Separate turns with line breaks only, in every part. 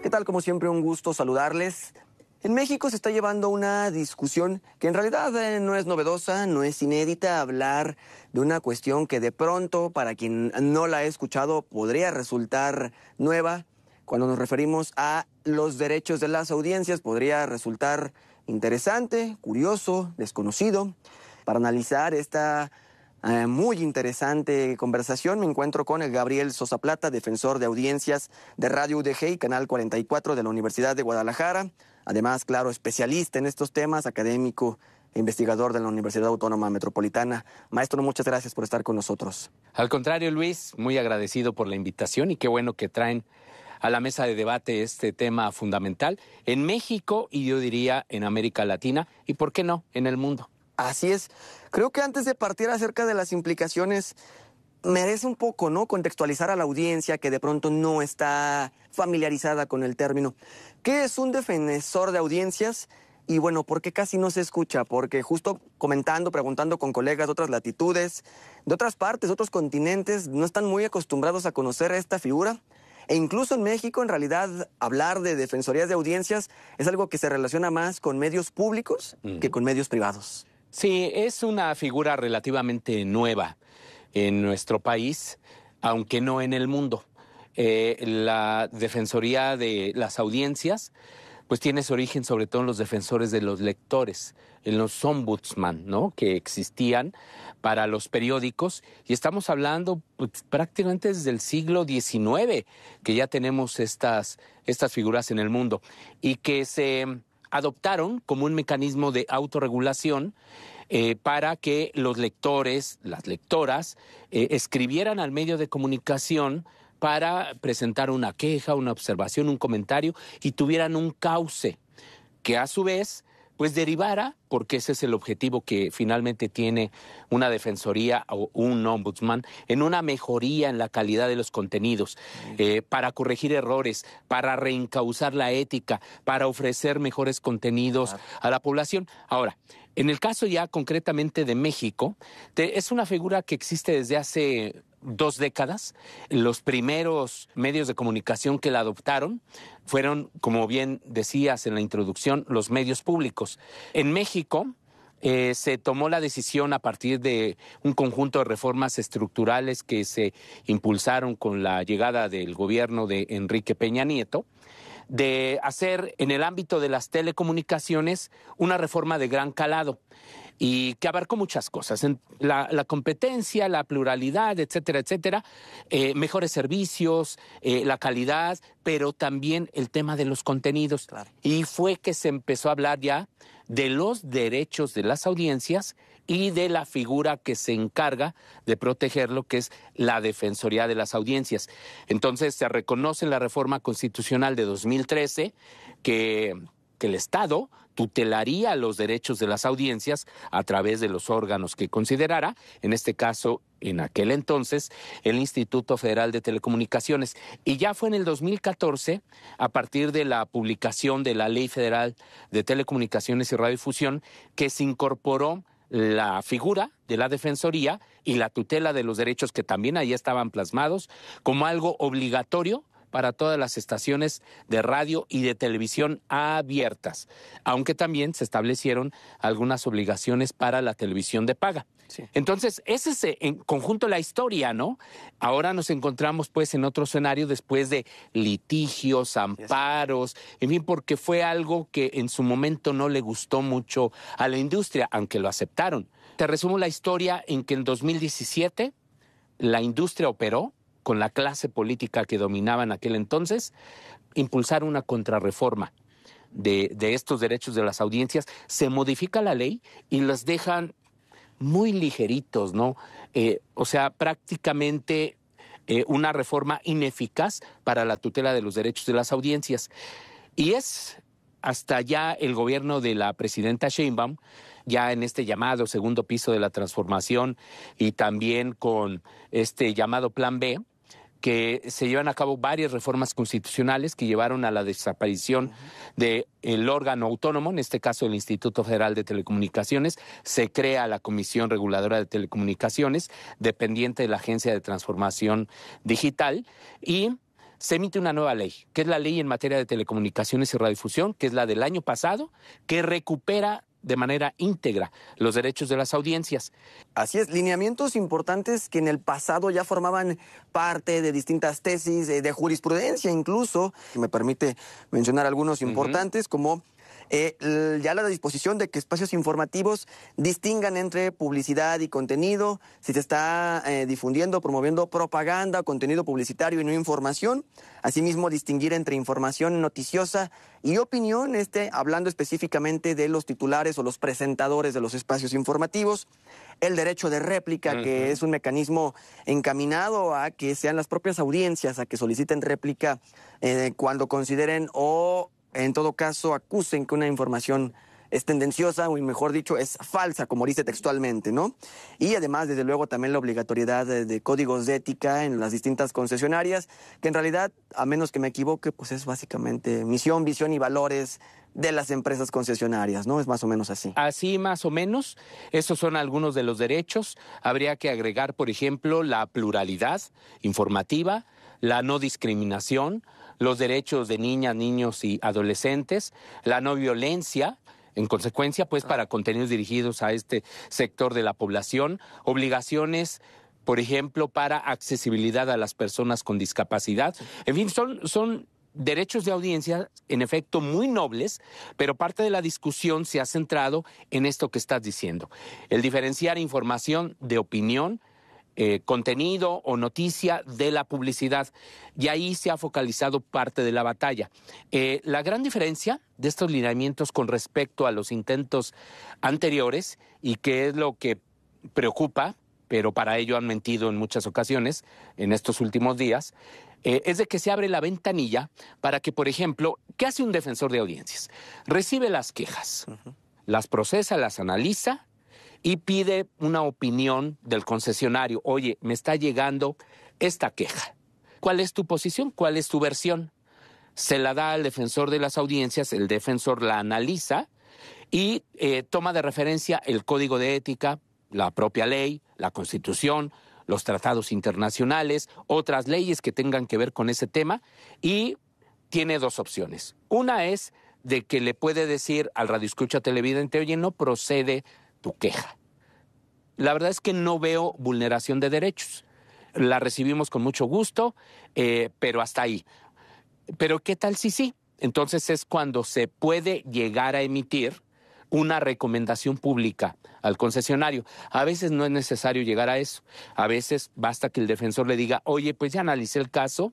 ¿Qué tal? Como siempre, un gusto saludarles. En México se está llevando una discusión que en realidad no es novedosa, no es inédita, hablar de una cuestión que de pronto, para quien no la ha escuchado, podría resultar nueva. Cuando nos referimos a los derechos de las audiencias, podría resultar interesante, curioso, desconocido. Para analizar esta muy interesante conversación, me encuentro con el Gabriel Sosa Plata, defensor de audiencias de Radio UDG y Canal 44 de la Universidad de Guadalajara. Además, claro, especialista en estos temas, académico e investigador de la Universidad Autónoma Metropolitana. Maestro, muchas gracias por estar con nosotros.
Al contrario, Luis, muy agradecido por la invitación y qué bueno que traen a la mesa de debate este tema fundamental en México y yo diría en América Latina y, ¿por qué no?, en el mundo.
Así es. Creo que antes de partir acerca de las implicaciones, merece un poco, ¿no?, contextualizar a la audiencia que de pronto no está familiarizada con el término. ¿Qué es un defensor de audiencias? Y bueno, ¿por qué casi no se escucha? Porque justo comentando, preguntando con colegas de otras latitudes, de otras partes, de otros continentes, no están muy acostumbrados a conocer esta figura. E incluso en México, en realidad, hablar de defensorías de audiencias es algo que se relaciona más con medios públicos que con medios privados.
Sí, es una figura relativamente nueva en nuestro país, aunque no en el mundo. La Defensoría de las Audiencias pues tiene su origen sobre todo en los defensores de los lectores, en los ombudsman, ¿no?, que existían para los periódicos. Y estamos hablando pues, prácticamente desde el siglo XIX, que ya tenemos estas figuras en el mundo y que se adoptaron como un mecanismo de autorregulación para que los lectores, las lectoras, escribieran al medio de comunicación para presentar una queja, una observación, un comentario y tuvieran un cauce que a su vez pues derivara, porque ese es el objetivo que finalmente tiene una defensoría o un ombudsman, en una mejoría en la calidad de los contenidos, para corregir errores, para reencauzar la ética, para ofrecer mejores contenidos a la población. Ahora, en el caso ya concretamente de México, es una figura que existe desde hace 2 décadas. Los primeros medios de comunicación que la adoptaron fueron, como bien decías en la introducción, los medios públicos. En México se tomó la decisión a partir de un conjunto de reformas estructurales que se impulsaron con la llegada del gobierno de Enrique Peña Nieto, de hacer en el ámbito de las telecomunicaciones una reforma de gran calado y que abarcó muchas cosas, la competencia, la pluralidad, etcétera, etcétera, mejores servicios, la calidad, pero también el tema de los contenidos. Claro. Y fue que se empezó a hablar ya de los derechos de las audiencias y de la figura que se encarga de protegerlo, que es la Defensoría de las Audiencias. Entonces se reconoce en la reforma constitucional de 2013 que el Estado tutelaría los derechos de las audiencias a través de los órganos que considerara, en este caso, en aquel entonces, el Instituto Federal de Telecomunicaciones. Y ya fue en el 2014, a partir de la publicación de la Ley Federal de Telecomunicaciones y Radiodifusión, que se incorporó la figura de la Defensoría y la tutela de los derechos que también ahí estaban plasmados como algo obligatorio para todas las estaciones de radio y de televisión abiertas, aunque también se establecieron algunas obligaciones para la televisión de paga. Sí. Entonces, ese es en conjunto la historia, ¿no? Ahora nos encontramos pues en otro escenario después de litigios, amparos, en fin, porque fue algo que en su momento no le gustó mucho a la industria, aunque lo aceptaron. Te resumo la historia en que en 2017 la industria operó con la clase política que dominaba en aquel entonces, impulsar una contrarreforma de estos derechos de las audiencias. Se modifica la ley y las dejan muy ligeritos, ¿no? O sea, prácticamente una reforma ineficaz para la tutela de los derechos de las audiencias. Y es hasta ya el gobierno de la presidenta Sheinbaum, ya en este llamado segundo piso de la transformación y también con este llamado Plan B, que se llevan a cabo varias reformas constitucionales que llevaron a la desaparición del órgano autónomo, en este caso el Instituto Federal de Telecomunicaciones. Se crea la Comisión Reguladora de Telecomunicaciones, dependiente de la Agencia de Transformación Digital, y se emite una nueva ley, que es la ley en materia de telecomunicaciones y radiodifusión, que es la del año pasado, que recupera de manera íntegra los derechos de las audiencias.
Así es, lineamientos importantes que en el pasado ya formaban parte de distintas tesis, de jurisprudencia incluso. Me permite mencionar algunos importantes, como ya la disposición de que espacios informativos distingan entre publicidad y contenido, si se está difundiendo, promoviendo propaganda, contenido publicitario y no información. Asimismo, distinguir entre información noticiosa y opinión, hablando específicamente de los titulares o los presentadores de los espacios informativos. El derecho de réplica, que es un mecanismo encaminado a que sean las propias audiencias a que soliciten réplica cuando consideren o en todo caso acusen que una información es tendenciosa, o mejor dicho, es falsa, como dice textualmente, ¿no? Y además, desde luego, también la obligatoriedad de códigos de ética en las distintas concesionarias, que en realidad, a menos que me equivoque, pues es básicamente misión, visión y valores de las empresas concesionarias, ¿no? Es más o menos así.
Así más o menos, esos son algunos de los derechos. Habría que agregar, por ejemplo, la pluralidad informativa, la no discriminación, los derechos de niñas, niños y adolescentes, la no violencia, en consecuencia, pues para contenidos dirigidos a este sector de la población, obligaciones, por ejemplo, para accesibilidad a las personas con discapacidad. En fin, son derechos de audiencia, en efecto, muy nobles, pero parte de la discusión se ha centrado en esto que estás diciendo, el diferenciar información de opinión, contenido o noticia de la publicidad. Y ahí se ha focalizado parte de la batalla. La gran diferencia de estos lineamientos con respecto a los intentos anteriores, y que es lo que preocupa, pero para ello han mentido en muchas ocasiones en estos últimos días, es de que se abre la ventanilla para que, por ejemplo, ¿qué hace un defensor de audiencias? Recibe las quejas, las procesa, las analiza, y pide una opinión del concesionario. Oye, me está llegando esta queja. ¿Cuál es tu posición? ¿Cuál es tu versión? Se la da al defensor de las audiencias, el defensor la analiza y toma de referencia el código de ética, la propia ley, la Constitución, los tratados internacionales, otras leyes que tengan que ver con ese tema, y tiene dos opciones. Una es de que le puede decir al radioescucha televidente, oye, no procede tu queja. La verdad es que no veo vulneración de derechos. La recibimos con mucho gusto, pero hasta ahí. Pero ¿qué tal si sí? Entonces es cuando se puede llegar a emitir una recomendación pública al concesionario. A veces no es necesario llegar a eso. A veces basta que el defensor le diga, oye, pues ya analicé el caso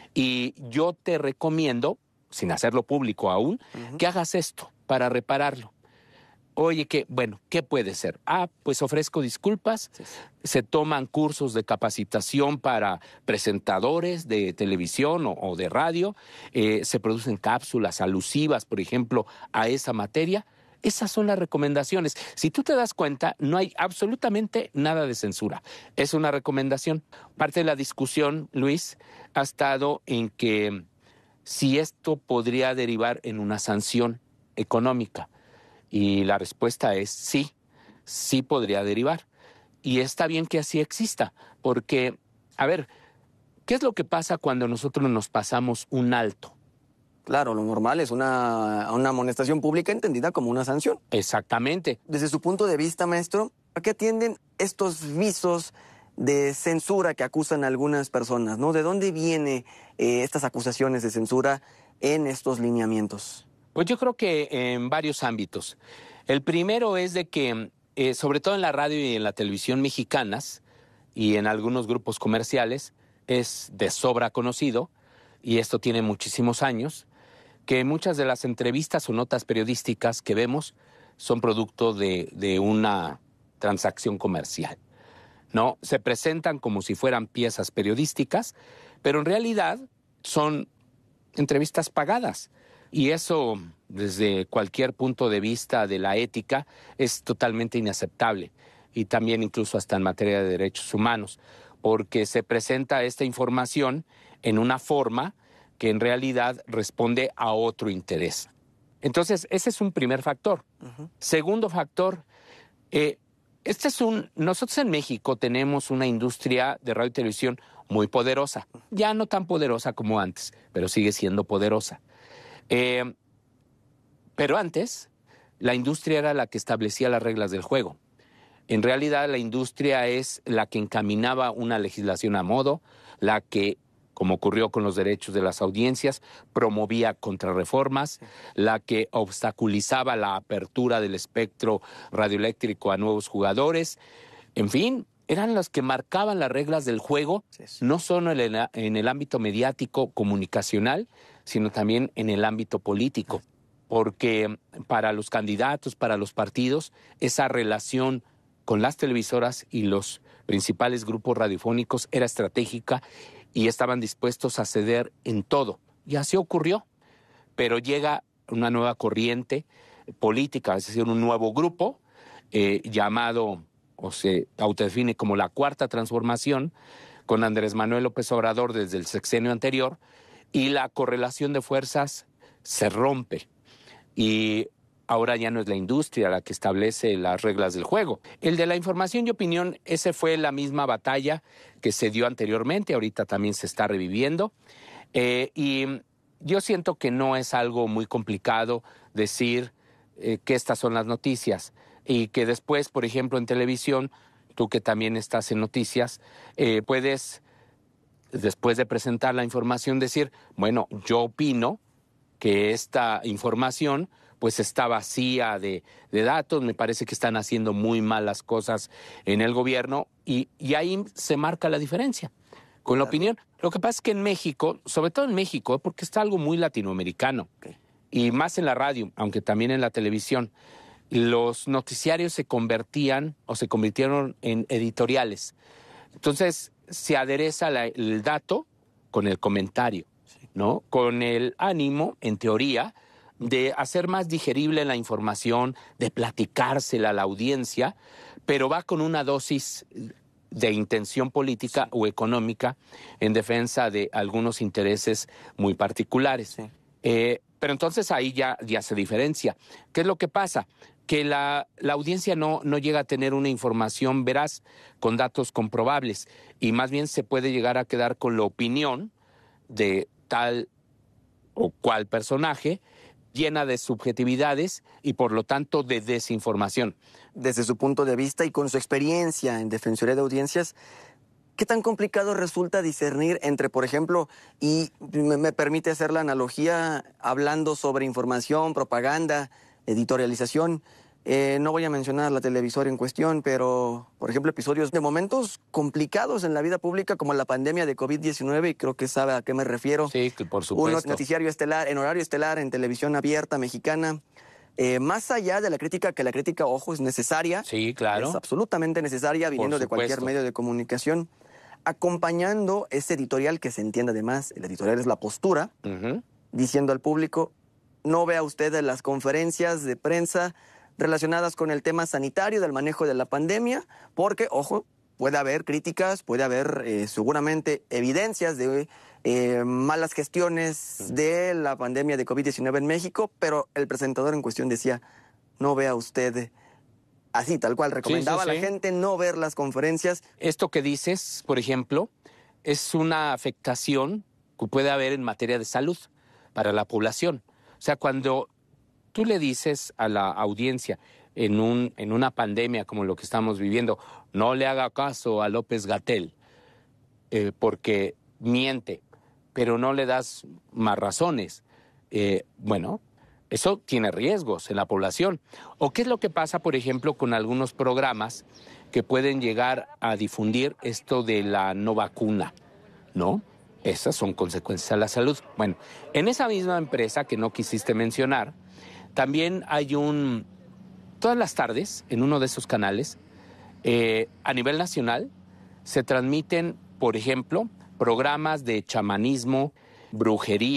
y yo te recomiendo, sin hacerlo público aún, que hagas esto para repararlo. Oye, ¿qué puede ser? Pues ofrezco disculpas, se toman cursos de capacitación para presentadores de televisión o de radio, se producen cápsulas alusivas, por ejemplo, a esa materia. Esas son las recomendaciones. Si tú te das cuenta, no hay absolutamente nada de censura. Es una recomendación. Parte de la discusión, Luis, ha estado en que si esto podría derivar en una sanción económica. Y la respuesta es sí, sí podría derivar. Y está bien que así exista, porque, a ver, ¿qué es lo que pasa cuando nosotros nos pasamos un alto?
Claro, lo normal es una amonestación pública entendida como una sanción.
Exactamente.
Desde su punto de vista, maestro, ¿a qué atienden estos visos de censura que acusan a algunas personas, ¿no? ¿De dónde vienen estas acusaciones de censura en estos lineamientos?
Pues yo creo que en varios ámbitos. El primero es de que, sobre todo en la radio y en la televisión mexicanas y en algunos grupos comerciales, es de sobra conocido, y esto tiene muchísimos años, que muchas de las entrevistas o notas periodísticas que vemos son producto de una transacción comercial, ¿no? Se presentan como si fueran piezas periodísticas, pero en realidad son entrevistas pagadas. Y eso, desde cualquier punto de vista de la ética, es totalmente inaceptable. Y también incluso hasta en materia de derechos humanos, porque se presenta esta información en una forma que en realidad responde a otro interés. Entonces, ese es un primer factor. Segundo factor, nosotros en México tenemos una industria de radio y televisión muy poderosa. Ya no tan poderosa como antes, pero sigue siendo poderosa. Pero antes, la industria era la que establecía las reglas del juego. En realidad, la industria es la que encaminaba una legislación a modo, la que, como ocurrió con los derechos de las audiencias, promovía contrarreformas, la que obstaculizaba la apertura del espectro radioeléctrico a nuevos jugadores. En fin, eran las que marcaban las reglas del juego, no solo en el ámbito mediático, comunicacional, sino también en el ámbito político. Porque para los candidatos, para los partidos, esa relación con las televisoras y los principales grupos radiofónicos era estratégica y estaban dispuestos a ceder en todo. Y así ocurrió. Pero llega una nueva corriente política, es decir, un nuevo grupo llamado, o se autodefine como la Cuarta Transformación, con Andrés Manuel López Obrador desde el sexenio anterior, y la correlación de fuerzas se rompe. Y ahora ya no es la industria la que establece las reglas del juego. El de la información y opinión, ese fue la misma batalla que se dio anteriormente, ahorita también se está reviviendo. Y yo siento que no es algo muy complicado decir que estas son las noticias y que después, por ejemplo, en televisión, tú que también estás en noticias, puedes, después de presentar la información, decir, bueno, yo opino que esta información pues está vacía de datos, me parece que están haciendo muy mal las cosas en el gobierno y ahí se marca la diferencia con la opinión. Lo que pasa es que en México, sobre todo en México, porque está algo muy latinoamericano, y más en la radio, aunque también en la televisión, los noticiarios se convirtieron en editoriales. Entonces se adereza el dato con el comentario, ¿no? Con el ánimo, en teoría, de hacer más digerible la información, de platicársela a la audiencia, pero va con una dosis de intención política o económica en defensa de algunos intereses muy particulares. Pero entonces ahí ya se diferencia. ¿Qué es lo que pasa? Que la audiencia no llega a tener una información veraz con datos comprobables y más bien se puede llegar a quedar con la opinión de tal o cual personaje llena de subjetividades y por lo tanto de desinformación.
Desde su punto de vista y con su experiencia en Defensoría de Audiencias, ¿qué tan complicado resulta discernir entre, por ejemplo, y me permite hacer la analogía hablando sobre información, propaganda, editorialización? No voy a mencionar la televisora en cuestión, pero, por ejemplo, episodios de momentos complicados en la vida pública como la pandemia de COVID-19, y creo que sabe a qué me refiero.
Sí, por supuesto.
Un noticiario estelar, en horario estelar, en televisión abierta mexicana. Más allá de la crítica, que la crítica, ojo, es necesaria.
Sí, claro.
Es absolutamente necesaria, viniendo de cualquier medio de comunicación. Acompañando ese editorial, que se entiende además, el editorial es la postura, diciendo al público, no vea usted las conferencias de prensa relacionadas con el tema sanitario del manejo de la pandemia, porque, ojo, puede haber críticas, puede haber seguramente evidencias de malas gestiones de la pandemia de COVID-19 en México, pero el presentador en cuestión decía, no vea usted, así tal cual, recomendaba a la gente no ver las conferencias.
Esto que dices, por ejemplo, es una afectación que puede haber en materia de salud para la población. O sea, cuando tú le dices a la audiencia en una pandemia como lo que estamos viviendo, no le haga caso a López-Gatell porque miente, pero no le das más razones. Bueno, eso tiene riesgos en la población. ¿O qué es lo que pasa, por ejemplo, con algunos programas que pueden llegar a difundir esto de la no vacuna, ¿no? Esas son consecuencias a la salud. Bueno, en esa misma empresa que no quisiste mencionar, también hay todas las tardes, en uno de esos canales, a nivel nacional, se transmiten, por ejemplo, programas de chamanismo, brujería,